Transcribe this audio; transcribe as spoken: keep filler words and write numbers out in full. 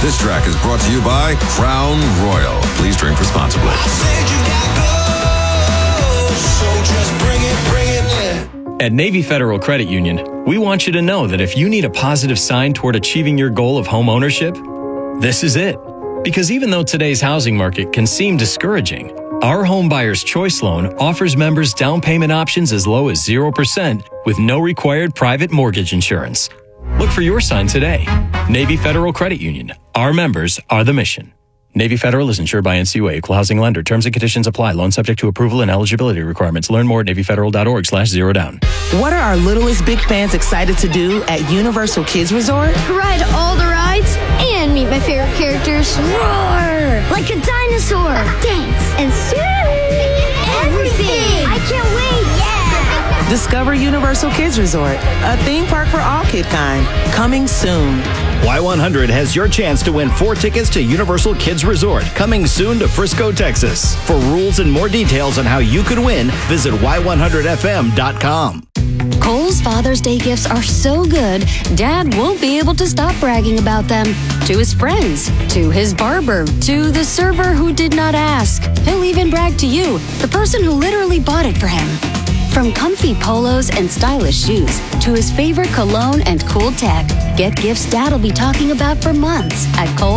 This track is brought to you by Crown Royal. Please drink responsibly. At Navy Federal Credit Union, we want you to know that if you need a positive sign toward achieving your goal of home ownership, this is it. Because even though today's housing market can seem discouraging, our Home Buyer's Choice Loan offers members down payment options as low as zero percent with no required private mortgage insurance. Look for your sign today. Navy Federal Credit Union. Our members are the mission. Navy Federal is insured by N C U A, equal housing lender. Terms and conditions apply. Loan subject to approval and eligibility requirements. Learn more at navy federal dot org slash zero down. What are our littlest big fans excited to do at Universal Kids Resort? Ride all the rides and meet my favorite characters. Roar! Like a dinosaur. Dance. And swim. Everything. I can't wait. Yeah. Discover Universal Kids Resort, a theme park for all kid kind. Coming soon. Y one hundred has your chance to win four tickets to Universal Kids Resort, coming soon to Frisco, Texas. For rules and more details on how you could win, visit y one hundred f m dot com. Kohl's Father's Day gifts are so good, Dad won't be able to stop bragging about them. To his friends, to his barber, to the server who did not ask. He'll even brag to you, the person who literally bought it for him. From comfy polos and stylish shoes to his favorite cologne and cool tech, get gifts Dad'll be talking about for months at Kohl's.